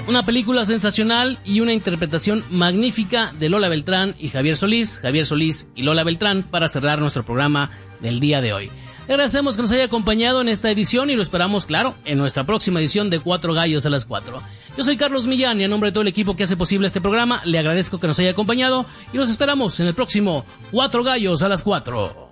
Una película sensacional y una interpretación magnífica de Lola Beltrán y Javier Solís y Lola Beltrán para cerrar nuestro programa del día de hoy. Le agradecemos que nos haya acompañado en esta edición y lo esperamos, claro, en nuestra próxima edición de Cuatro Gallos a las 4. Yo soy Carlos Millán y en nombre de todo el equipo que hace posible este programa, le agradezco que nos haya acompañado y los esperamos en el próximo Cuatro Gallos a las 4.